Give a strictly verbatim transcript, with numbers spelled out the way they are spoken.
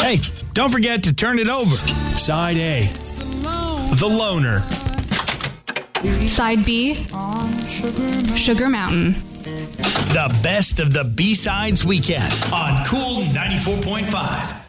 Hey, don't forget to turn it over. Side A, The Loner. Side B, Sugar Mountain. The best of the B-Sides weekend on Cool ninety-four point five.